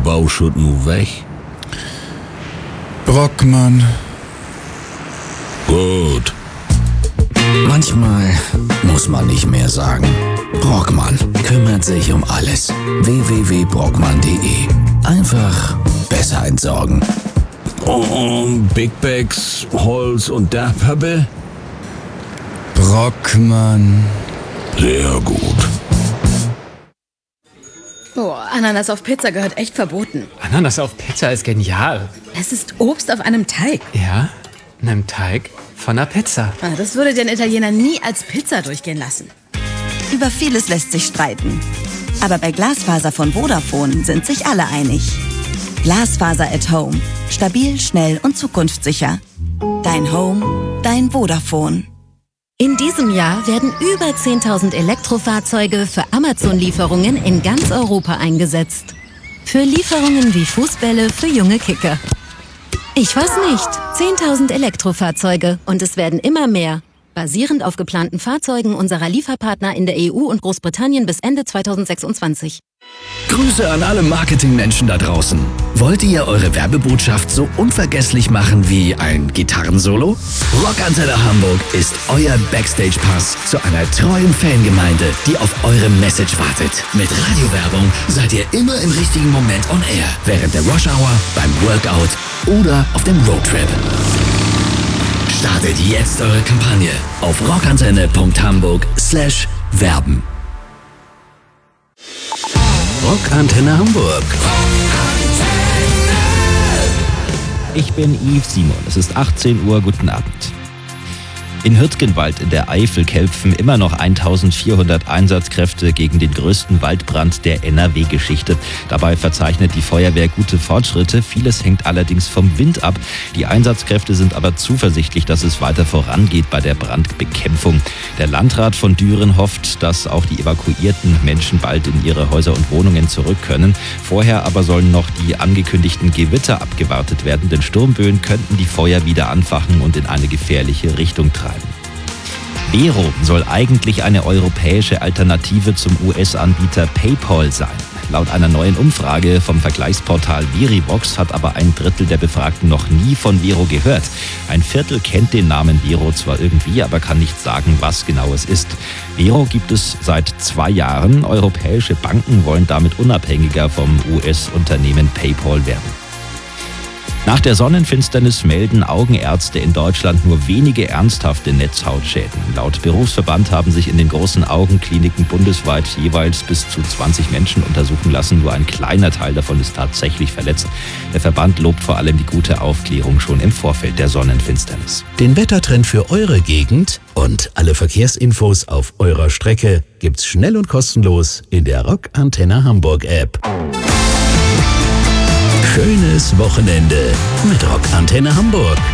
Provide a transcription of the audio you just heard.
Bauschutt nu weg? Brockmann. Gut. Manchmal muss man nicht mehr sagen. Brockmann kümmert sich um alles. www.brockmann.de. Einfach besser entsorgen. Big Bags, Holz und Dachpappe? Brockmann. Sehr gut. Boah, Ananas auf Pizza gehört echt verboten. Ananas auf Pizza ist genial. Es ist Obst auf einem Teig. Ja, in einem Teig von einer Pizza. Das würde den Italiener nie als Pizza durchgehen lassen. Über vieles lässt sich streiten. Aber bei Glasfaser von Vodafone sind sich alle einig. Glasfaser at Home. Stabil, schnell und zukunftssicher. Dein Home, dein Vodafone. In diesem Jahr werden über 10.000 Elektrofahrzeuge für Amazon-Lieferungen in ganz Europa eingesetzt. Für Lieferungen wie Fußbälle für junge Kicker. Ich weiß nicht. 10.000 Elektrofahrzeuge und es werden immer mehr. Basierend auf geplanten Fahrzeugen unserer Lieferpartner in der EU und Großbritannien bis Ende 2026. Grüße an alle Marketingmenschen da draußen. Wollt ihr eure Werbebotschaft so unvergesslich machen wie ein Gitarrensolo? Rockantenne Hamburg ist euer Backstage-Pass zu einer treuen Fangemeinde, die auf eure Message wartet. Mit Radiowerbung seid ihr immer im richtigen Moment on air. Während der Rush-Hour, beim Workout oder auf dem Roadtrip. Startet jetzt eure Kampagne auf rockantenne.hamburg/werben. Rockantenne Hamburg. Ich bin Yves Simon. Es ist 18 Uhr. Guten Abend. In Hürtgenwald in der Eifel kämpfen immer noch 1400 Einsatzkräfte gegen den größten Waldbrand der NRW-Geschichte. Dabei verzeichnet die Feuerwehr gute Fortschritte. Vieles hängt allerdings vom Wind ab. Die Einsatzkräfte sind aber zuversichtlich, dass es weiter vorangeht bei der Brandbekämpfung. Der Landrat von Düren hofft, dass auch die evakuierten Menschen bald in ihre Häuser und Wohnungen zurück können. Vorher aber sollen noch die angekündigten Gewitter abgewartet werden, denn Sturmböen könnten die Feuer wieder anfachen und in eine gefährliche Richtung treiben. Vero soll eigentlich eine europäische Alternative zum US-Anbieter PayPal sein. Laut einer neuen Umfrage vom Vergleichsportal Verivox hat aber 1/3 der Befragten noch nie von Vero gehört. 1/4 kennt den Namen Vero zwar irgendwie, aber kann nicht sagen, was genau es ist. Vero gibt es seit 2 Jahren. Europäische Banken wollen damit unabhängiger vom US-Unternehmen PayPal werden. Nach der Sonnenfinsternis melden Augenärzte in Deutschland nur wenige ernsthafte Netzhautschäden. Laut Berufsverband haben sich in den großen Augenkliniken bundesweit jeweils bis zu 20 Menschen untersuchen lassen. Nur ein kleiner Teil davon ist tatsächlich verletzt. Der Verband lobt vor allem die gute Aufklärung schon im Vorfeld der Sonnenfinsternis. Den Wettertrend für eure Gegend und alle Verkehrsinfos auf eurer Strecke gibt's schnell und kostenlos in der Rockantenne Hamburg App. Schönes Wochenende mit Rockantenne Hamburg.